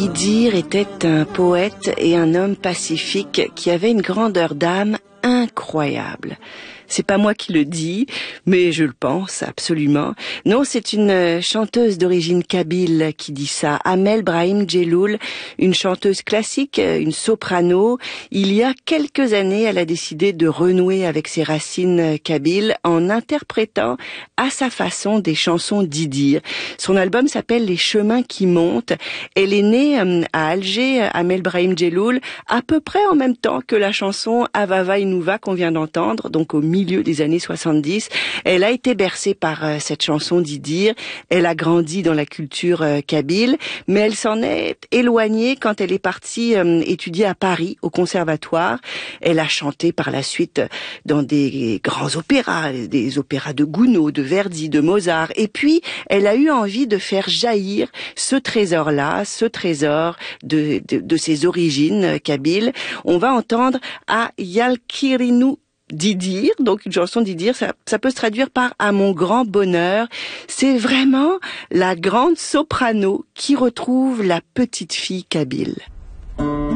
Idir était un poète et un homme pacifique qui avait une grandeur d'âme incroyable. C'est pas moi qui le dis, mais je le pense absolument. Non, c'est une chanteuse d'origine kabyle qui dit ça. Amel Brahim Djeloul, une chanteuse classique, une soprano. Il y a quelques années, elle a décidé de renouer avec ses racines kabyles en interprétant à sa façon des chansons d'Idir. Son album s'appelle Les chemins qui montent. Elle est née à Alger, Amel Brahim Djeloul, à peu près en même temps que la chanson Avava Inouva qu'on vient d'entendre, donc au milieu des années 70. Elle a été bercée par cette chanson d'Idir. Elle a grandi dans la culture kabyle, mais elle s'en est éloignée quand elle est partie étudier à Paris, au conservatoire. Elle a chanté par la suite dans des grands opéras, des opéras de Gounod, de Verdi, de Mozart. Et puis, elle a eu envie de faire jaillir ce trésor-là, ce trésor de ses origines kabyles. On va entendre à Yalkirinou d'Idir, donc une chanson d'Idir, ça peut se traduire par « à mon grand bonheur ». C'est vraiment la grande soprano qui retrouve la petite fille kabyle.